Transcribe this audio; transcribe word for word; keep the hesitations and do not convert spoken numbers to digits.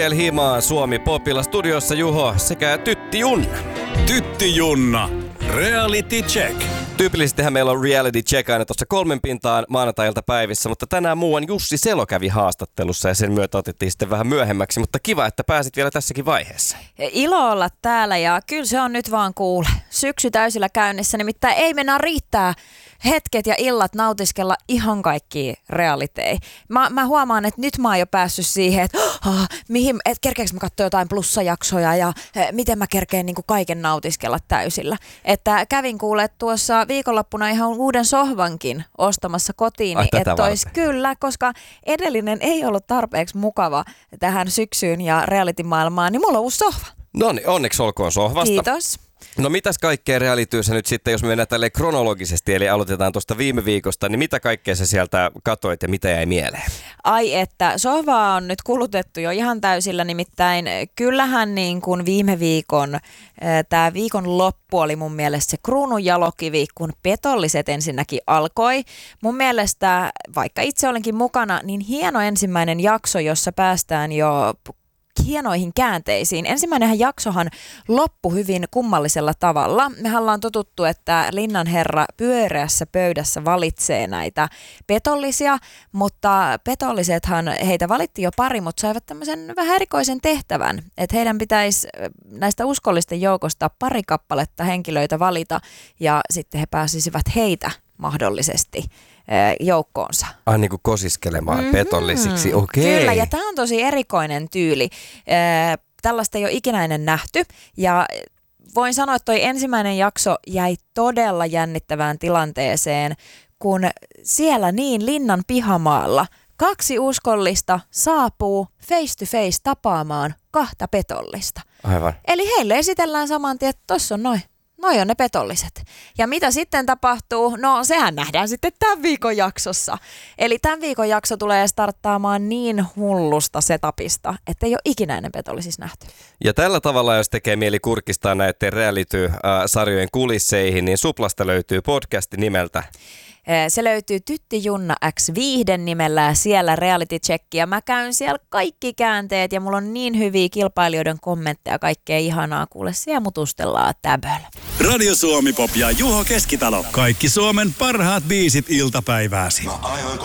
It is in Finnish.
El Himaa Suomi Popilla studiossa Juho sekä Tytti Junna. Tytti Junna. Reality check. Tyypillisestihän meillä on reality check aina tuossa kolmen pintaan maanantai-ilta päivissä, mutta tänään muuan Jussi Selo kävi haastattelussa ja sen myötä otettiin sitten vähän myöhemmäksi, mutta kiva, että pääsit vielä tässäkin vaiheessa. Ilo olla täällä ja kyllä se on nyt vaan kuule. Syksy täysillä käynnissä, nimittäin ei mennä riittää hetket ja illat nautiskella ihan kaikkia realitei. Mä, mä huomaan, että nyt mä oon jo päässyt siihen, että oh, mihin, et kerkeekö mä katsoa jotain plussajaksoja ja eh, miten mä kerkeen niin kuin kaiken nautiskella täysillä. Että kävin kuule tuossa viikonloppuna ihan uuden sohvankin ostamassa kotiin. Ai, niin tätä ois, kyllä, koska edellinen ei ollut tarpeeksi mukava tähän syksyyn ja reality-maailmaan, niin mulla on uusi sohva. No niin, onneksi olkoon sohvasta. Kiitos. No mitäs kaikkea realityysä nyt sitten, jos me mennään tälleen kronologisesti, eli aloitetaan tuosta viime viikosta, niin mitä kaikkea sä sieltä katoit ja mitä jäi mieleen? Ai että, sohvaa on nyt kulutettu jo ihan täysillä, nimittäin kyllähän niin kuin viime viikon, tämä viikon loppu oli mun mielestä se kruunun jalokivi, kun petolliset ensinnäkin alkoi. Mun mielestä, vaikka itse olenkin mukana, niin hieno ensimmäinen jakso, jossa päästään jo hienoihin käänteisiin. Ensimmäinenhän jaksohan loppui hyvin kummallisella tavalla. Mehän ollaan totuttu, että linnanherra pyöreässä pöydässä valitsee näitä petollisia, mutta petollisethan, heitä valitti jo pari, mutta saivat tämmöisen vähän erikoisen tehtävän, että heidän pitäisi näistä uskollisten joukosta pari kappaletta henkilöitä valita ja sitten he pääsisivät heitä mahdollisesti joukkoonsa. Ah, niin kuin kosiskelemaan mm-hmm. petollisiksi, okei. Okay. Kyllä, ja tämä on tosi erikoinen tyyli. Tällaista ei ole ikinä ennen nähty, ja voin sanoa, että toi ensimmäinen jakso jäi todella jännittävään tilanteeseen, kun siellä niin linnan pihamaalla kaksi uskollista saapuu face to face tapaamaan kahta petollista. Aivan. Eli heille esitellään saman tien, että tossa on noin. Noi on ne petolliset. Ja mitä sitten tapahtuu? No sehän nähdään sitten tämän viikon jaksossa. Eli tämän viikon jakso tulee starttaamaan niin hullusta setupista, että ei ole ikinä ennen petollisissa nähty. Ja tällä tavalla, jos tekee mieli kurkistaa näiden reality-sarjojen kulisseihin, niin Suplasta löytyy podcasti nimeltä. Se löytyy Tytti Junna X Viihden nimellä ja siellä reality check. Ja mä käyn siellä kaikki käänteet ja mulla on niin hyviä kilpailijoiden kommentteja, kaikkea ihanaa. Kuule, siellä mutustellaan täböllä. Radio Suomi Pop ja Juho Keskitalo. Kaikki Suomen parhaat biisit iltapäivääsi.